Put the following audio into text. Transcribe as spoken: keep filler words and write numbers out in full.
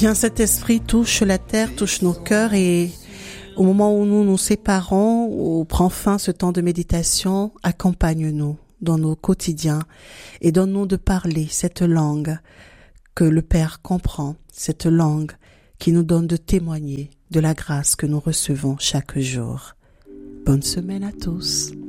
Viens Saint-Esprit, touche la terre, touche nos cœurs et au moment où nous nous séparons, où prend fin ce temps de méditation, accompagne-nous dans nos quotidiens et donne-nous de parler cette langue que le Père comprend, cette langue qui nous donne de témoigner de la grâce que nous recevons chaque jour. Bonne semaine à tous.